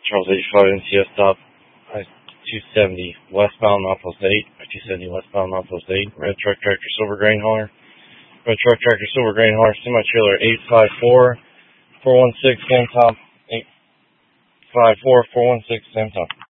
Charles 85 NCS stop, I-270 westbound Northwest 8, I-270 westbound Northwest 8, red truck tractor silver grain hauler, semi-trailer 854-416 Sam Tom, 854-416 Sam Tom.